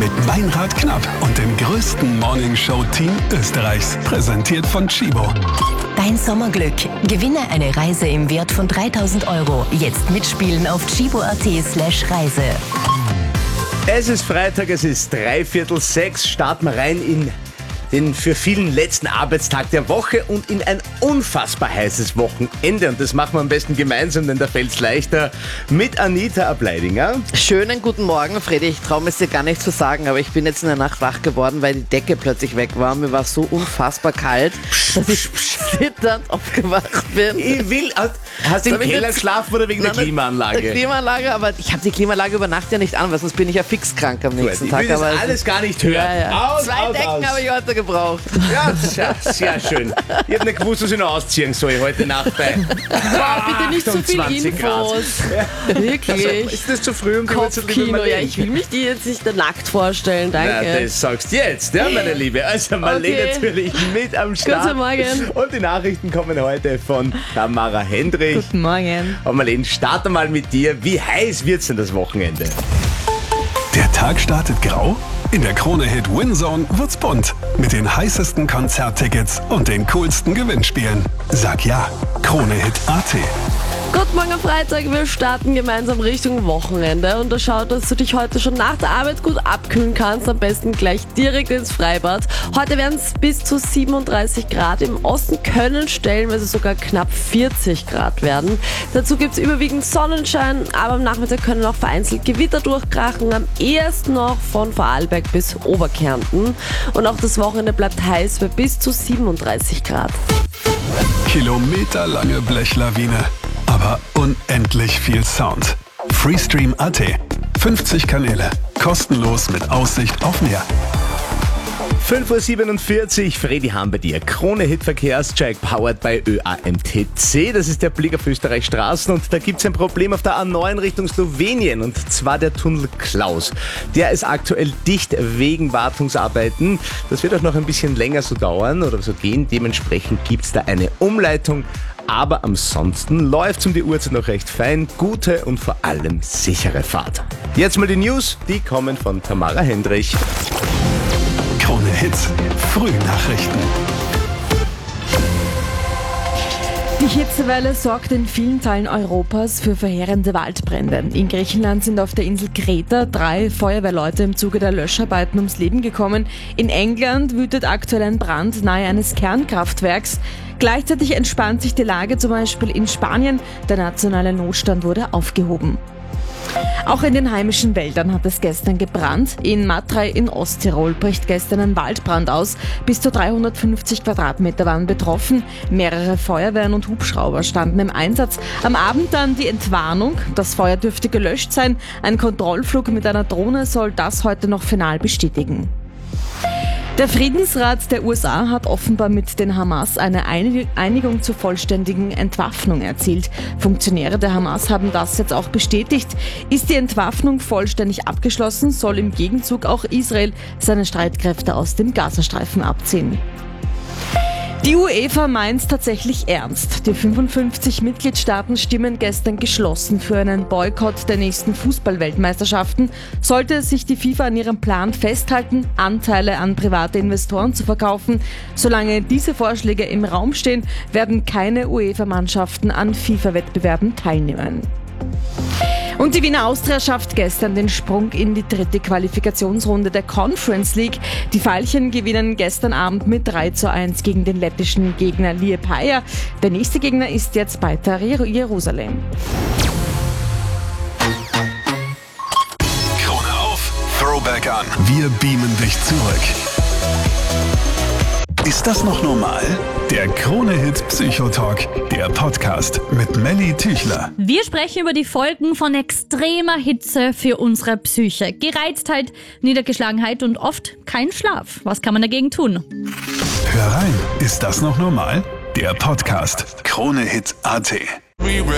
mit Meinrad Knapp und dem größten Morningshow-Team Österreichs. Präsentiert von Chibo. Dein Sommerglück. Gewinne eine Reise im Wert von 3.000 €. Jetzt mitspielen auf chibo.at/Reise. Es ist Freitag, es ist 5:45. Starten wir rein in den für vielen letzten Arbeitstag der Woche und in ein unfassbar heißes Wochenende. Und das machen wir am besten gemeinsam, denn da fällt es leichter mit Anita Ableidinger. Schönen guten Morgen, Freddy. Ich traue mir es dir gar nicht zu sagen, aber ich bin jetzt in der Nacht wach geworden, weil die Decke plötzlich weg war. Mir war so unfassbar kalt, dass ich zitternd aufgewacht bin. Hast du im Keller geschlafen oder wegen der Klimaanlage? Der Klimaanlage, aber ich habe die Klimaanlage über Nacht ja nicht an, weil sonst bin ich ja fix krank am nächsten Tag. Ich will das alles gar nicht hören. Ja. Zwei Decken habe ich heute gebraucht. Ja, sehr schön. Ich habe nicht gewusst, was ich noch ausziehen soll heute Nacht bei bitte nicht so viel 28 Infos. Grad. Wirklich. Also, ist das zu früh? Kopfkino, ja, ich will mich dir jetzt nicht nackt vorstellen, danke. Na, das sagst du jetzt, ja, meine Liebe. Also Marlene natürlich mit am Start. Guten Morgen. Und die Nachrichten kommen heute von Tamara Hendrich. Guten Morgen. Und Marlene, starte mal mit dir. Wie heiß wird's denn das Wochenende? Der Tag startet grau? In der Krone-Hit Winzone wird's bunt. Mit den heißesten Konzerttickets und den coolsten Gewinnspielen. Sag ja, Krone-Hit.at. Guten Morgen am Freitag, wir starten gemeinsam Richtung Wochenende und da schaut, dass du dich heute schon nach der Arbeit gut abkühlen kannst, am besten gleich direkt ins Freibad. Heute werden es bis zu 37 Grad, im Osten können stellenweise sogar knapp 40 Grad werden. Dazu gibt es überwiegend Sonnenschein, aber am Nachmittag können auch vereinzelt Gewitter durchkrachen, am ehesten noch von Vorarlberg bis Oberkärnten. Und auch das Wochenende bleibt heiß bei bis zu 37 Grad. Kilometerlange Blechlawine, aber unendlich viel Sound. Freestream.at. 50 Kanäle. Kostenlos mit Aussicht auf mehr. 5:47 Uhr, Freddy Hahn bei dir. Krone-Hit Verkehrscheck powered by ÖAMTC. Das ist der Blick auf Österreichs Straßen und da gibt es ein Problem auf der A9 Richtung Slowenien und zwar der Tunnel Klaus. Der ist aktuell dicht wegen Wartungsarbeiten. Das wird auch noch ein bisschen länger so dauern oder so gehen. Dementsprechend gibt es da eine Umleitung. Aber ansonsten läuft es um die Uhrzeit noch recht fein. Gute und vor allem sichere Fahrt. Jetzt mal die News, die kommen von Tamara Hendrich. Krone Hits, Frühnachrichten. Die Hitzewelle sorgt in vielen Teilen Europas für verheerende Waldbrände. In Griechenland sind auf der Insel Kreta 3 Feuerwehrleute im Zuge der Löscharbeiten ums Leben gekommen. In England wütet aktuell ein Brand nahe eines Kernkraftwerks. Gleichzeitig entspannt sich die Lage zum Beispiel in Spanien. Der nationale Notstand wurde aufgehoben. Auch in den heimischen Wäldern hat es gestern gebrannt. In Matrei in Osttirol bricht gestern ein Waldbrand aus. Bis zu 350 Quadratmeter waren betroffen. Mehrere Feuerwehren und Hubschrauber standen im Einsatz. Am Abend dann die Entwarnung. Das Feuer dürfte gelöscht sein. Ein Kontrollflug mit einer Drohne soll das heute noch final bestätigen. Der Friedensrat der USA hat offenbar mit den Hamas eine Einigung zur vollständigen Entwaffnung erzielt. Funktionäre der Hamas haben das jetzt auch bestätigt. Ist die Entwaffnung vollständig abgeschlossen, soll im Gegenzug auch Israel seine Streitkräfte aus dem Gazastreifen abziehen. Die UEFA meint tatsächlich ernst. Die 55 Mitgliedstaaten stimmen gestern geschlossen für einen Boykott der nächsten Fußball-Weltmeisterschaften. Sollte sich die FIFA an ihrem Plan festhalten, Anteile an private Investoren zu verkaufen. Solange diese Vorschläge im Raum stehen, werden keine UEFA-Mannschaften an FIFA-Wettbewerben teilnehmen. Und die Wiener Austria schafft gestern den Sprung in die dritte Qualifikationsrunde der Conference League. Die Veilchen gewinnen gestern Abend mit 3:1 gegen den lettischen Gegner Liepaja. Der nächste Gegner ist jetzt Beitar Jerusalem. Krone auf, Throwback an. Wir beamen dich zurück. Ist das noch normal? Der Krone-Hit Psychotalk, der Podcast mit Melly Tüchler. Wir sprechen über die Folgen von extremer Hitze für unsere Psyche. Gereiztheit, Niedergeschlagenheit und oft kein Schlaf. Was kann man dagegen tun? Hör rein, ist das noch normal? Der Podcast Krone-Hit.at.